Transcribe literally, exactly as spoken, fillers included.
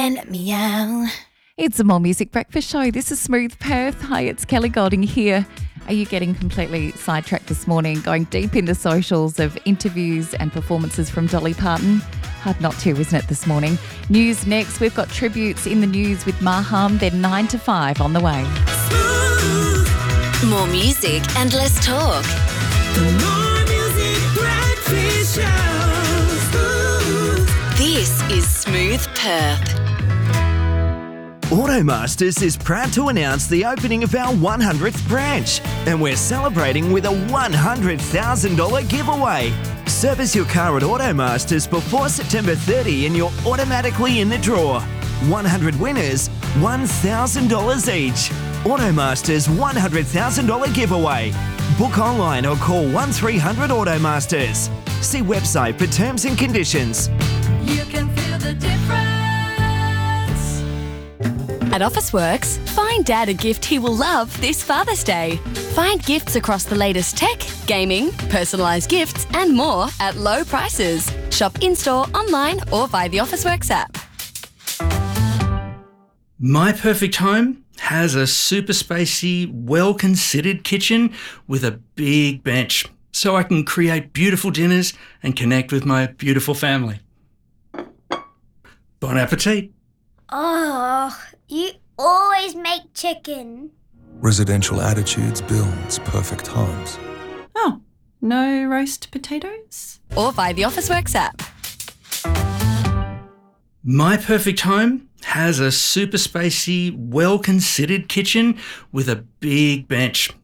and meow. It's a More Music Breakfast Show. This is Smooth Perth. Hi, it's Kelly Golding here. Are you getting completely sidetracked this morning, going deep into socials of interviews and performances from Dolly Parton? Hard not to, isn't it, this morning? News next. We've got tributes in the news with Maham. They're nine to five on the way. Smooth. More music and less talk. The More Music Breakfast Show. Smooth. This is Smooth Perth. Automasters is proud to announce the opening of our one hundredth branch, and we're celebrating with a one hundred thousand dollars giveaway. Service your car at Automasters before September thirtieth and you're automatically in the draw. one hundred winners, one thousand dollars each. Automasters one hundred thousand dollars giveaway. Book online or call one three hundred Automasters. See website for terms and conditions. You can feel the difference. At Officeworks, find Dad a gift he will love this Father's Day. Find gifts across the latest tech, gaming, personalised gifts and more at low prices. Shop in-store, online or via the Officeworks app. My perfect home has a super spacey, well-considered kitchen with a big bench so I can create beautiful dinners and connect with my beautiful family. Bon appetit. Oh, you always make chicken. Residential Attitudes builds perfect homes. Oh, no roast potatoes? Or via the Officeworks app. My perfect home has a super spacey, well-considered kitchen with a big bench